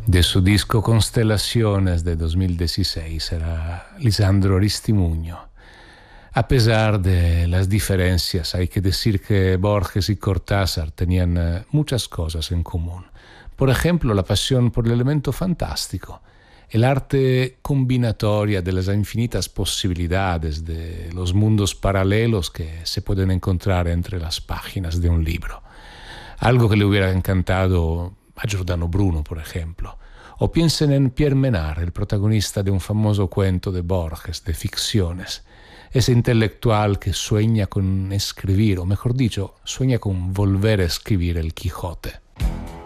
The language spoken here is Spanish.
De su disco Constelaciones de 2016 era Lisandro Aristimuño. A pesar de las diferencias, hay que decir que Borges y Cortázar tenían muchas cosas en común. Por ejemplo, la pasión por el elemento fantástico, el arte combinatoria de las infinitas posibilidades de los mundos paralelos que se pueden encontrar entre las páginas de un libro. Algo que le hubiera encantado a Giordano Bruno, por ejemplo. O piensen en Pierre Menard, el protagonista de un famoso cuento de Borges, de Ficciones. Ese intelectual que sueña con escribir, o mejor dicho, sueña con volver a escribir el Quijote.